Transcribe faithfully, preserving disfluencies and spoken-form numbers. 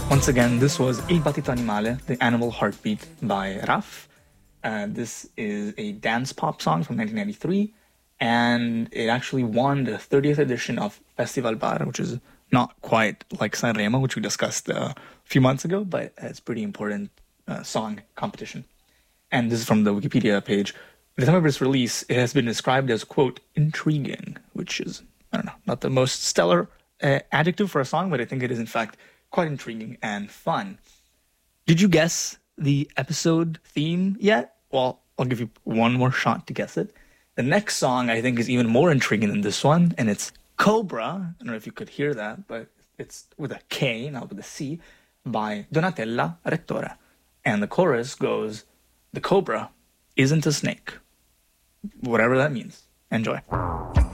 Once again, this was Il Battito Animale, The Animal Heartbeat by Raf. Uh, this is a dance pop song from nineteen ninety-three, and it actually won the thirtieth edition of Festival Bar, which is not quite like Sanremo, which we discussed uh, a few months ago, but it's a pretty important uh, song competition. And this is from the Wikipedia page. At the time of its release, it has been described as, quote, intriguing, which is, I don't know, not the most stellar uh, adjective for a song, but I think it is, in fact, quite intriguing and fun. Did you guess the episode theme yet? Well, I'll give you one more shot to guess it. The next song, I think, is even more intriguing than this one, and it's Cobra. I don't know if you could hear that, but it's with a K, not with a C, by Donatella Rettore. And the chorus goes, "The cobra isn't a snake." Whatever that means. Enjoy.